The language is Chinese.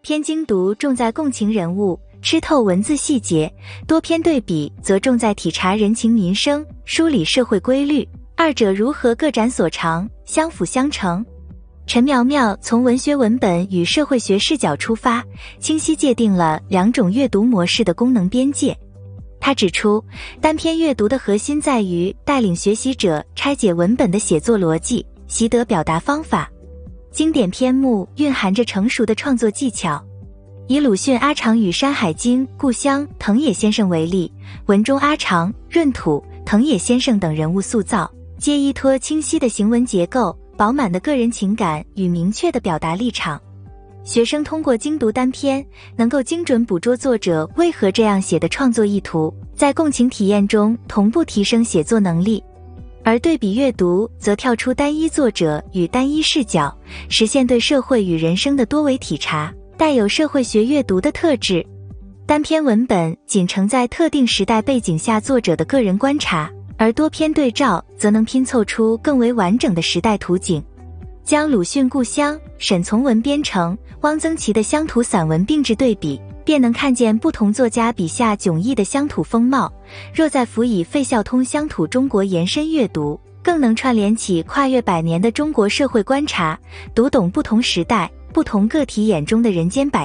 篇精读重在共情人物，吃透文字细节，多篇对比则重在体察人情民生，梳理社会规律，二者如何各展所长，相辅相成？陈苗苗从文学文本与社会学视角出发，清晰界定了两种阅读模式的功能边界。他指出，单篇阅读的核心在于带领学习者拆解文本的写作逻辑，习得表达方法。经典篇目蕴含着成熟的创作技巧。以鲁迅、阿长与《山海经》、故乡、藤野先生为例，文中阿长、闰土、藤野先生等人物塑造，皆依托清晰的行文结构、饱满的个人情感与明确的表达立场。学生通过精读单篇，能够精准捕捉作者为何这样写的创作意图，在共情体验中同步提升写作能力。而对比阅读则跳出单一作者与单一视角，实现对社会与人生的多维体察，带有社会学阅读的特质。单篇文本仅承载特定时代背景下作者的个人观察，而多篇对照则能拼凑出更为完整的时代图景。将鲁迅《故乡》、沈从文《边城》、汪曾祺的乡土散文并置对比，便能看见不同作家笔下迥异的乡土风貌。若再辅以费孝通乡土中国延伸阅读，更能串联起跨越100年的中国社会观察，读懂不同时代、不同个体眼中的人间百